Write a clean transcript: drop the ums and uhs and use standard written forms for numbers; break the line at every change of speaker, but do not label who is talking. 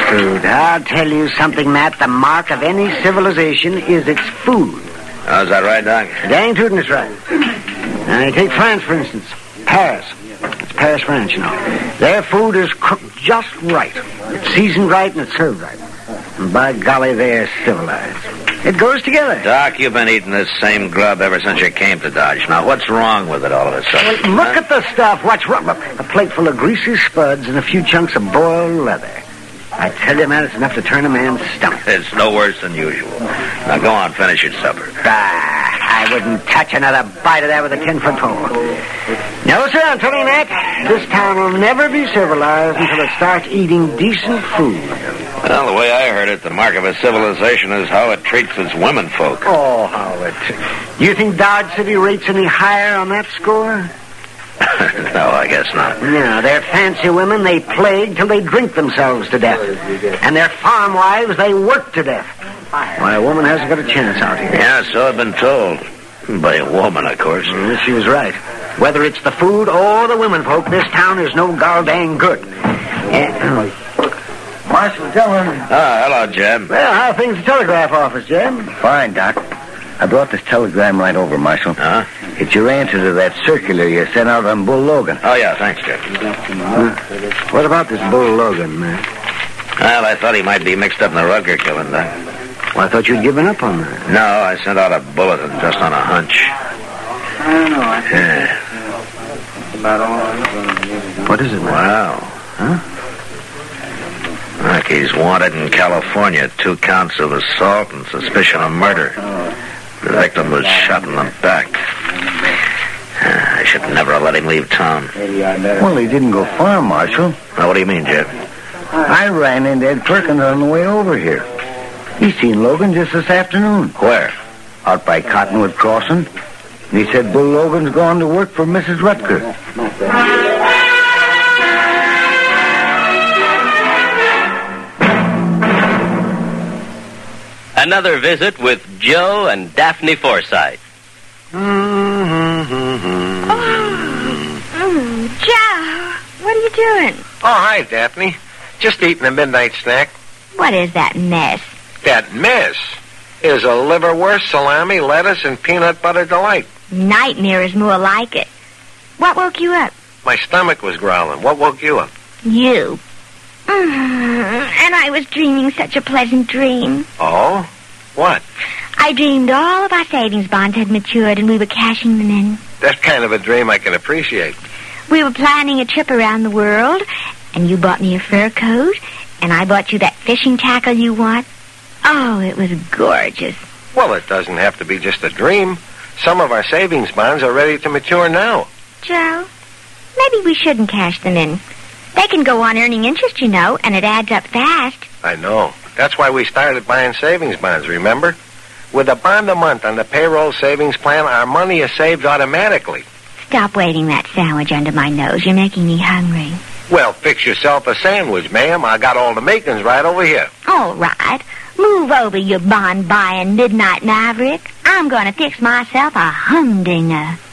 Food. I'll tell you something, Matt. The mark of any civilization is its food.
Oh, is that right, Doc?
Dang tootin' it's right. Now, you take France, for instance. Paris. It's Paris, France, you know. Their food is cooked just right. It's seasoned right and it's served right. And by golly, they're civilized. It goes together.
Doc, you've been eating this same grub ever since you came to Dodge. Now, what's wrong with it all of a sudden?
Well, look at the stuff. What's wrong? A plate full of greasy spuds and a few chunks of boiled leather. I tell you, man, it's enough to turn a man's stomach.
It's no worse than usual. Now, go on, finish your supper.
I wouldn't touch another bite of that with a 10-foot pole. No, sir, I'm telling you, Matt, this town will never be civilized until it starts eating decent food.
Well, the way I heard it, the mark of a civilization is how it treats its women folk.
Oh, Howard. You think Dodge City rates any higher on that score?
No, I guess not.
No, they're fancy women. They plague till they drink themselves to death. And their farm wives, they work to death. Why, a woman hasn't got a chance out here.
Yeah, so I've been told. By a woman, of course.
She was right. Whether it's the food or the women folk, this town is no goddamn good. Marshal Dillon.
Oh, hello, Jeb.
Well, how are things at the telegraph office, Jeb?
Fine, Doc. I brought this telegram right over, Marshal.
Huh?
It's your answer to that circular you sent out on Bull Logan.
Oh, yeah, thanks, Jeb.
What about this Bull Logan, man?
Well, I thought he might be mixed up in the Rutger killing, Doc.
Well, I thought you'd given up on that.
No, I sent out a bulletin just on a hunch.
I don't know.
Yeah.
About all. What is it, man?
Wow.
Huh?
Look, he's wanted in California. 2 counts of assault and suspicion of murder. The victim was shot in the back. I should never have let him leave town.
Well, he didn't go far, Marshal.
Now, what do you mean, Jeb?
I ran into Ed Perkins on the way over here. He seen Logan just this afternoon.
Where?
Out by Cottonwood Crossing. And he said Bull Logan's gone to work for Mrs. Rutger.
Another visit with Joe and Daphne Forsythe.
Joe, what are you doing?
Oh, hi, Daphne. Just eating a midnight snack.
What is that mess?
That mess is a liverwurst, salami, lettuce, and peanut butter delight.
Nightmare is more like it. What woke you up?
My stomach was growling. What woke you up?
You. And I was dreaming such a pleasant dream.
Oh? What?
I dreamed all of our savings bonds had matured and we were cashing them in.
That's kind of a dream I can appreciate.
We were planning a trip around the world, and you bought me a fur coat, and I bought you that fishing tackle you want. Oh, it was gorgeous.
Well, it doesn't have to be just a dream. Some of our savings bonds are ready to mature now.
Joe, maybe we shouldn't cash them in. They can go on earning interest, you know, and it adds up fast.
I know. That's why we started buying savings bonds, remember? With a bond a month on the payroll savings plan, our money is saved automatically.
Stop waving that sandwich under my nose. You're making me hungry.
Well, fix yourself a sandwich, ma'am. I got all the makings right over here.
All right. Move over, you bond-buying midnight maverick. I'm going to fix myself a humdinger.